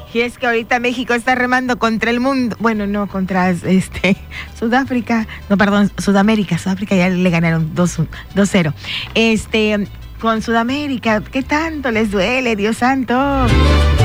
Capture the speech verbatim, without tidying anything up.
Y es que ahorita México está remando contra el mundo. Bueno, no, contra este Sudáfrica. No, perdón, Sudamérica. Sudáfrica ya le ganaron dos cero. Este, con Sudamérica, ¿qué tanto les duele, Dios santo?